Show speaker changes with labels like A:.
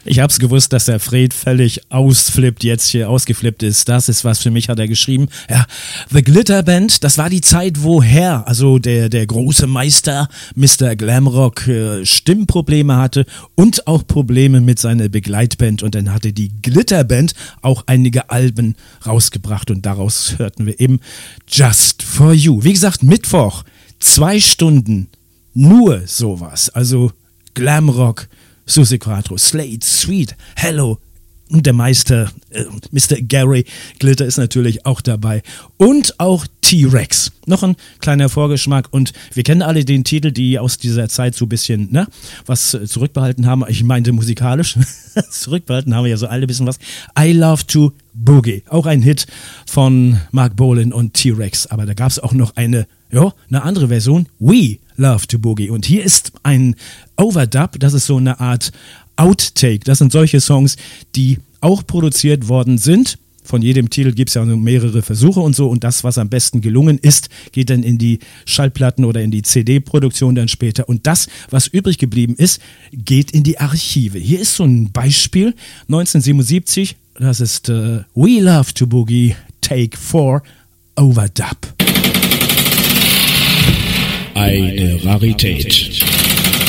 A: Ich hab's gewusst, dass der Fred völlig ausgeflippt ist. Das ist was für mich, hat er geschrieben. Ja, The Glitter Band, das war die Zeit, wo Herr, also der große Meister, Mr. Glamrock, Stimmprobleme hatte und auch Probleme mit seiner Begleitband. Und dann hatte die Glitter Band auch einige Alben rausgebracht und daraus hörten wir eben Just For You. Wie gesagt, Mittwoch, 2 Stunden, nur sowas. Also Glamrock, Suzi Quatro, Slade, Sweet, Hello und der Meister, Mr. Gary Glitter ist natürlich auch dabei und auch T-Rex. Noch ein kleiner Vorgeschmack und wir kennen alle den Titel, die aus dieser Zeit so ein bisschen, was zurückbehalten haben. Ich meinte musikalisch, zurückbehalten haben wir ja so alle ein bisschen was. I Love to Boogie, auch ein Hit von Mark Bolan und T-Rex, aber da gab es auch noch eine andere Version, We Love to Boogie. Und hier ist ein Overdub, das ist so eine Art Outtake. Das sind solche Songs, die auch produziert worden sind. Von jedem Titel gibt es ja mehrere Versuche und so. Und das, was am besten gelungen ist, geht dann in die Schallplatten oder in die CD-Produktion dann später. Und das, was übrig geblieben ist, geht in die Archive. Hier ist so ein Beispiel, 1977, das ist We Love to Boogie, Take 4, Overdub.
B: Eine Rarität.